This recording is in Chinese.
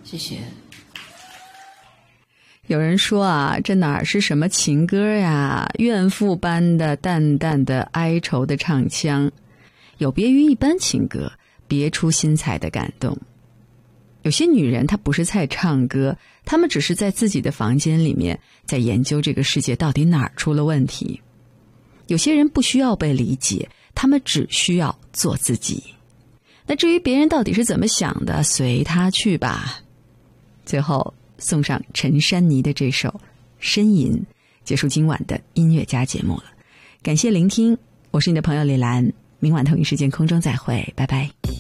谢谢。 有人说啊，这哪是什么情歌呀，怨妇般的淡淡的哀愁的唱腔，有别于一般情歌，别出心裁的感动。有些女人她不是在唱歌，她们只是在自己的房间里面在研究这个世界到底哪儿出了问题。有些人不需要被理解，她们只需要做自己。那至于别人到底是怎么想的，随他去吧。最后送上陈珊妮的这首《呻吟》，结束今晚的音乐家节目了。感谢聆听，我是你的朋友李兰，明晚同一时间空中再会，拜拜。